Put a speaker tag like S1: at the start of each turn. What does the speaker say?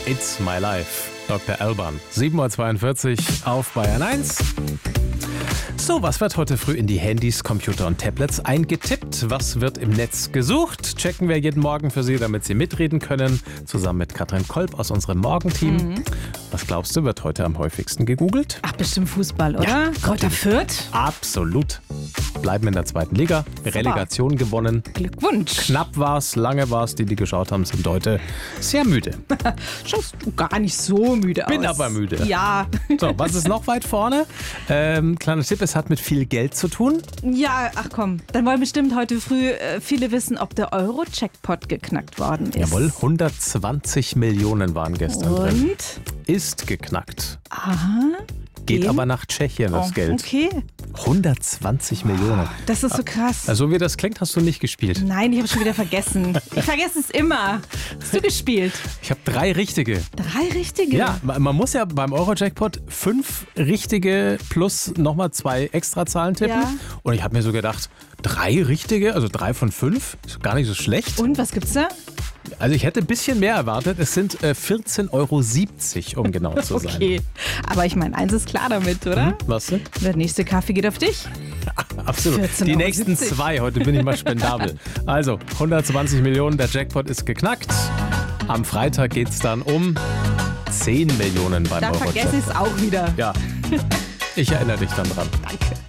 S1: It's My Life. Dr. Alban. 7.42 Uhr auf Bayern 1. So, was wird heute früh in die Handys, Computer und Tablets eingetippt? Was wird im Netz gesucht? Checken wir jeden Morgen für Sie, damit Sie mitreden können. Zusammen mit Katrin Kolb aus unserem Morgenteam. Was glaubst du, wird heute am häufigsten gegoogelt?
S2: Ach, bestimmt Fußball, oder?
S1: Ja,
S2: Kräuter Fürth?
S1: Absolut. Bleiben in der zweiten Liga. Relegation gewonnen.
S2: Glückwunsch.
S1: Knapp war's, lange war's. Die geschaut haben, sind heute sehr müde.
S2: Schaust du gar nicht so müde aus.
S1: Bin aber müde.
S2: Ja.
S1: So, was ist noch weit vorne? Kleiner Tipp, es hat mit viel Geld zu tun.
S2: Ja, ach komm. Dann wollen bestimmt heute früh viele wissen, ob der Euro-Jackpot geknackt worden ist.
S1: Jawohl, 120 Millionen waren gestern drin.
S2: Und?
S1: Ist geknackt.
S2: Aha.
S1: Geht aber nach Tschechien, das Geld.
S2: Okay.
S1: 120 Millionen.
S2: Das ist so krass.
S1: Also, wie das klingt, hast du nicht gespielt.
S2: Nein, ich habe schon wieder vergessen. Ich vergesse es immer. Hast du gespielt?
S1: Ich habe 3 richtige.
S2: 3 richtige?
S1: Ja, man muss ja beim Euro-Jackpot 5 richtige plus nochmal 2 Extrazahlen tippen.
S2: Ja.
S1: Und ich habe mir so gedacht, 3 richtige, also 3 von 5, ist gar nicht so schlecht.
S2: Und, was gibt's da?
S1: Also ich hätte ein bisschen mehr erwartet. Es sind 14,70 €, um genau zu sein.
S2: Okay, aber ich meine, eins ist klar damit, oder?
S1: Was denn?
S2: Der nächste Kaffee geht auf dich.
S1: Absolut.
S2: 14,70
S1: Die nächsten 2. Heute bin ich mal spendabel. Also 120 Millionen, der Jackpot ist geknackt. Am Freitag geht es dann um 10 Millionen beim
S2: Da
S1: Euro-Jackpot.
S2: vergesse ich es auch wieder.
S1: Ja, ich erinnere dich dann dran.
S2: Danke.